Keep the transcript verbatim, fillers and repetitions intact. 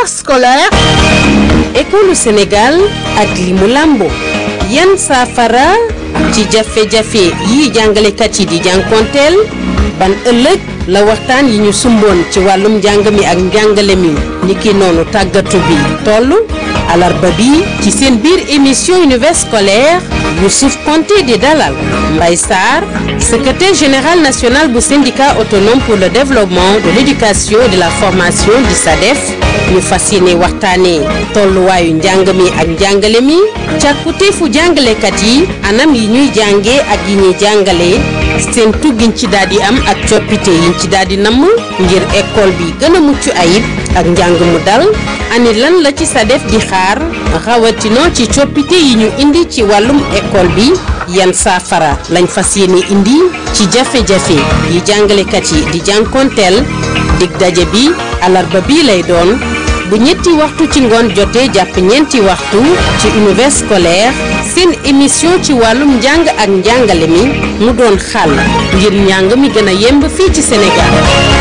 scolaire. école Sénégal ak li mu làmbo yan saafara ci jafe-jafe yi jàngalekat yi di jànkonteel ban ëllëg la waxtaan yi ñu sumboon ci wàllum njàng mi ak njàngale mi niki noonu tàggatu bi toll alarba bi ci seen biir émission univers scolaire Youssouf Konté di dalal Mbaye Sarr secrétaire général national bu syndicat autonome pour le développement de l'éducation et de la formation di SADEF ñu fas yéene waxtaanee tolluwaayu njàng mi ak njàngale mi càkkutéefu jàngalekat yi anam yi ñuy jàngee ak yi ñuy jàngalee seen tuggiñ ci daal di am ak coppite yiñ ci daal di namm ngir école bi gën a mucc ayib ak njàng mu dal ani lan la ci SADEF di xaar rawatina ci coppite yi ñu indi ci wàllum école bi yan saafara lañ fas yéene indi ci jafe-jafe yi jàngalekat yi di jànkonteel dig daje bi alarba bii lay doon bu ñetti waxtu ci ngoon jotee jàpp ñeenti waxtu ci univers scolaire seen émission ci wàllum njàng ak njàngale mi mu doon xàll ngir njàng mi gën a yemb fii ci Sénégal.